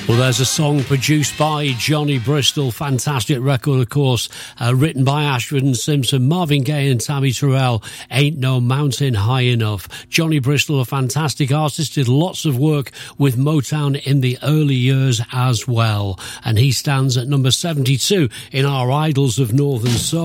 Well, there's a song produced by Johnny Bristol. Fantastic record, of course, written by Ashford and Simpson, Marvin Gaye and Tammy Terrell. Ain't No Mountain High Enough. Johnny Bristol, a fantastic artist, did lots of work with Motown in the early years as well. And he stands at number 72 in our Idols of Northern Soul.